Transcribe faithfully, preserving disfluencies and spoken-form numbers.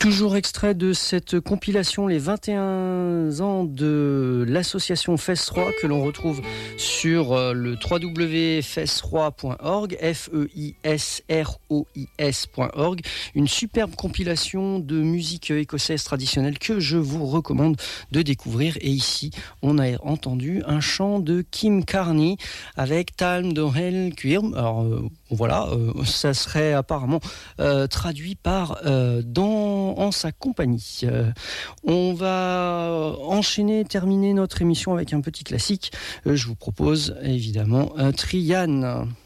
Toujours extrait de cette compilation Les vingt et un ans de l'association Fesroi que l'on retrouve sur le w w w point fesroi point org, F E I S R O I S point org. Une superbe compilation de musique écossaise traditionnelle que je vous recommande de découvrir. Et ici, on a entendu un chant de Kim Carney avec Talm Dohel Cuirm. Alors euh, voilà, euh, ça serait apparemment euh, traduit par euh, dans en sa compagnie. Euh, on va enchaîner, terminer notre émission avec un petit classique. Euh, je vous propose évidemment un Trian.